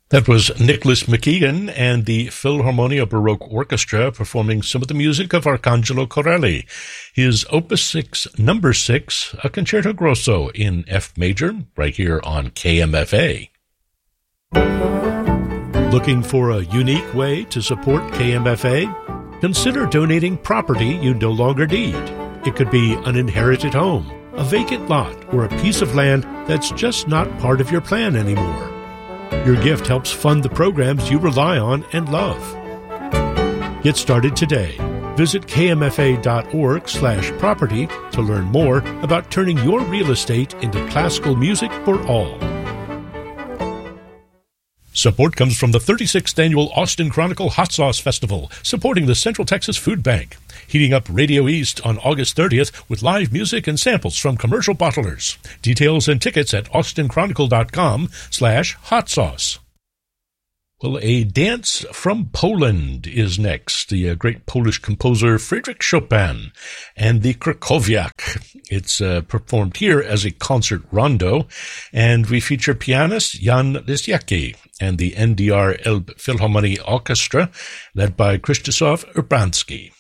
That was Nicholas McKeegan and the Philharmonia Baroque Orchestra performing some of the music of Arcangelo Corelli, his Opus 6, Number 6, a Concerto Grosso in F major, right here on KMFA. Looking for a unique way to support KMFA? Consider donating property you no longer need. It could be an inherited home, a vacant lot, or a piece of land that's just not part of your plan anymore. Your gift helps fund the programs you rely on and love. Get started today. Visit kmfa.org/property to learn more about turning your real estate into classical music for all. Support comes from the 36th Annual Austin Chronicle Hot Sauce Festival, supporting the Central Texas Food Bank. Heating up Radio East on August 30th with live music and samples from commercial bottlers. Details and tickets at austinchronicle.com/hot sauce. Well, a dance from Poland is next. The great Polish composer Frédéric Chopin and the Krakowiak. It's performed here as a concert rondo, and we feature pianist Jan Lisiecki and the NDR Elbphilharmonie Orchestra, led by Krzysztof Urbanski.